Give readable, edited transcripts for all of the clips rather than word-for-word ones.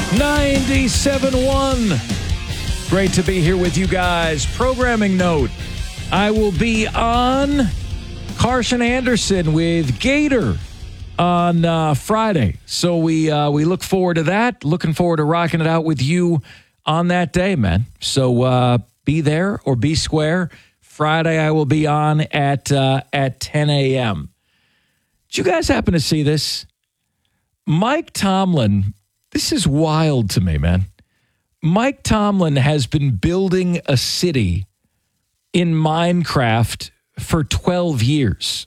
97.1. Great to be here with you guys. Programming note, I will be on Carson Anderson with Gator on Friday. So we look forward to that. Looking forward to rocking it out with you on that day, man. So be there or be square. Friday I will be on at 10 a.m. Did you guys happen to see this? Mike Tomlin, this is wild to me, man. Mike Tomlin has been building a city in Minecraft for 12 years.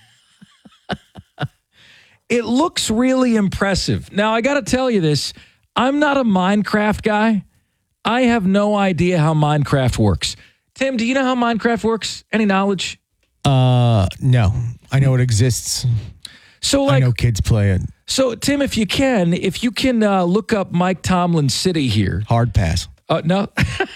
It looks really impressive. Now, I got to tell you this. I'm not a Minecraft guy. I have no idea how Minecraft works. Tim, do you know how Minecraft works? Any knowledge? No. I know it exists. So, I know kids play it. So, Tim, if you can look up Mike Tomlin's city here. Hard pass. No.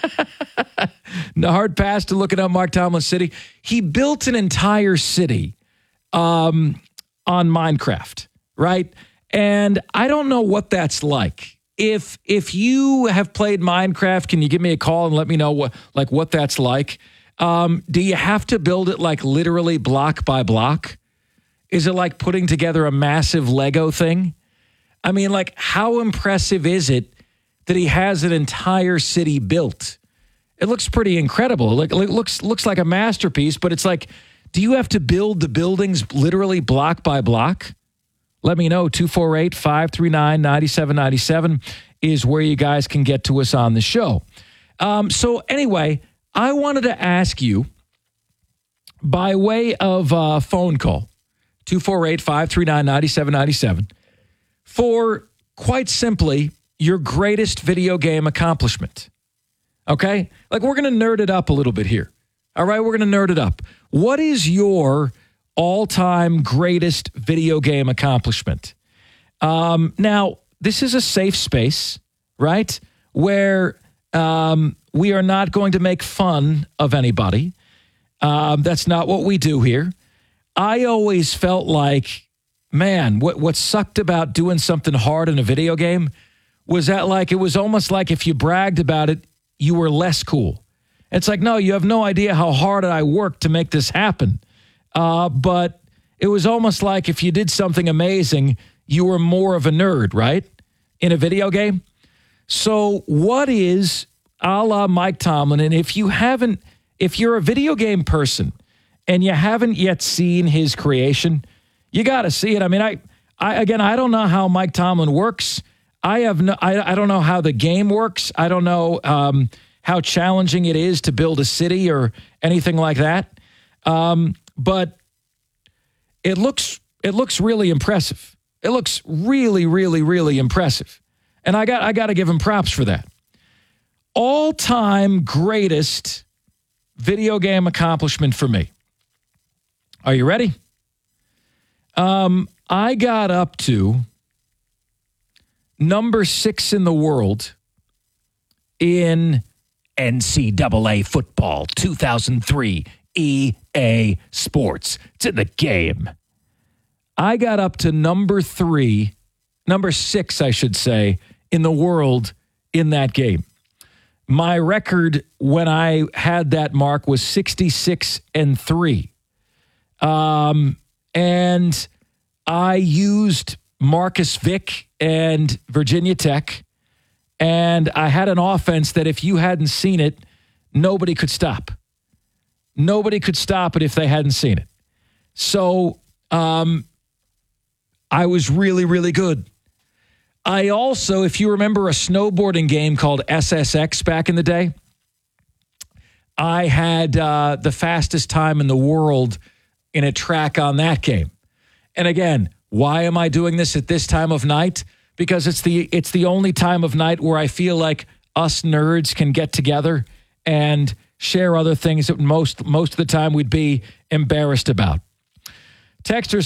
No, hard pass to looking up Mike Tomlin's city. He built an entire city on Minecraft, right? And I don't know what that's like. If you have played Minecraft, can you give me a call and let me know what that's like? Do you have to build it like literally block by block? Is it like putting together a massive Lego thing? I mean, like, how impressive is it that he has an entire city built? It looks pretty incredible. Like, it looks like a masterpiece, but it's like, do you have to build the buildings literally block by block? Let me know. 248-539-9797 is where you guys can get to us on the show. So anyway, I wanted to ask you by way of a phone call, 248-539-9797, for quite simply your greatest video game accomplishment. Okay? Like, we're going to nerd it up a little bit here. All right? We're going to nerd it up. What is your all-time greatest video game accomplishment? Now, this is a safe space, right? Where we are not going to make fun of anybody. That's not what we do here. I always felt like, man, what sucked about doing something hard in a video game was that, like, it was almost like if you bragged about it, you were less cool. It's like, no, you have no idea how hard I worked to make this happen. But it was almost like if you did something amazing, you were more of a nerd, right? In a video game. So what is a la Mike Tomlin? And if you're a video game person and you haven't yet seen his creation, you got to see it. I mean, I don't know how Mike Tomlin works. I don't know how the game works. I don't know how challenging it is to build a city or anything like that. But it looks really impressive. It looks really, really, really impressive. And I got to give him props for that. All-time greatest video game accomplishment for me. Are you ready? I got up to number 6 in the world in NCAA football 2003 EA Sports. It's in the game. I got up to number 6, I should say, in the world in that game. My record when I had that mark was 66-3. And I used Marcus Vick and Virginia Tech, and I had an offense that if you hadn't seen it, nobody could stop. Nobody could stop it if they hadn't seen it. So I was really, really good. I also, if you remember a snowboarding game called SSX back in the day, I had the fastest time in the world in a track on that game. And again, why am I doing this at this time of night? Because it's the only time of night where I feel like us nerds can get together and share other things that most of the time we'd be embarrassed about. Texters